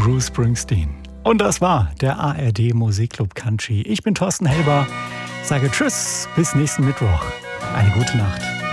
Bruce Springsteen. Und das war der ARD Musikclub Country. Ich bin Thorsten Helber, sage Tschüss, bis nächsten Mittwoch. Eine gute Nacht.